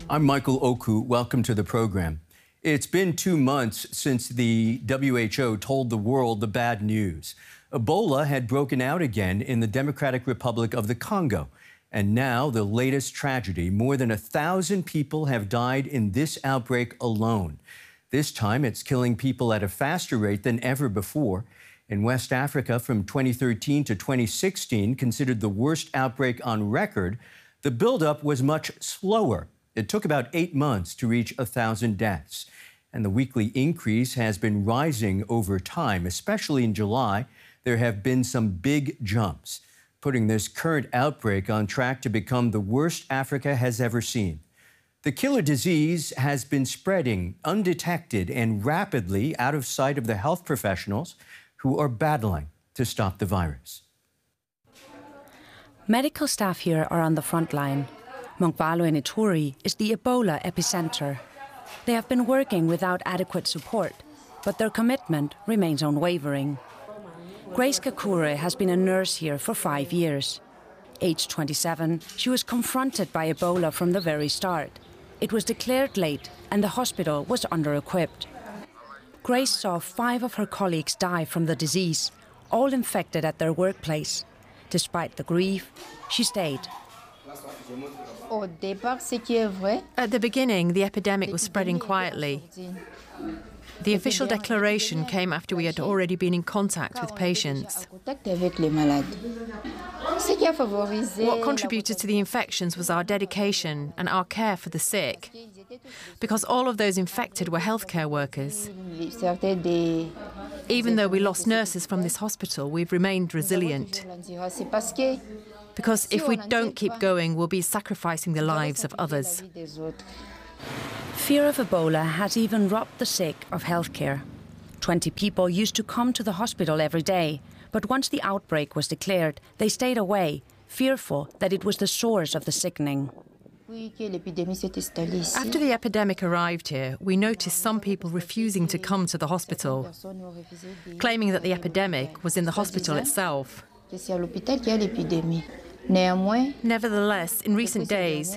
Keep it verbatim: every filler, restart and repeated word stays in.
I'm Michael Oku. Welcome to the program. It's been two months since the W H O told the world the bad news. Ebola had broken out again in the Democratic Republic of the Congo. And now the latest tragedy. More than a thousand people have died in this outbreak alone. This time it's killing people at a faster rate than ever before. In West Africa from twenty thirteen to twenty sixteen, considered the worst outbreak on record, the buildup was much slower. It took about eight months to reach a thousand deaths. And the weekly increase has been rising over time, especially in July. There have been some big jumps, putting this current outbreak on track to become the worst Africa has ever seen. The killer disease has been spreading undetected and rapidly out of sight of the health professionals who are battling to stop the virus. Medical staff here are on the front line. Mongballo in Ituri is the Ebola epicenter. They have been working without adequate support, but their commitment remains unwavering. Grace Kakure has been a nurse here for five years. Aged twenty-seven, she was confronted by Ebola from the very start. It was declared late and the hospital was under-equipped. Grace saw five of her colleagues die from the disease, all infected at their workplace. Despite the grief, she stayed. At the beginning, the epidemic was spreading quietly. The official declaration came after we had already been in contact with patients. What contributed to the infections was our dedication and our care for the sick, because all of those infected were healthcare workers. Even though we lost nurses from this hospital, we've remained resilient. Because if we don't keep going, we'll be sacrificing the lives of others. Fear of Ebola has even robbed the sick of healthcare. Twenty people used to come to the hospital every day, but once the outbreak was declared, they stayed away, fearful that it was the source of the sickening. After the epidemic arrived here, we noticed some people refusing to come to the hospital, claiming that the epidemic was in the hospital itself. Nevertheless, in recent days,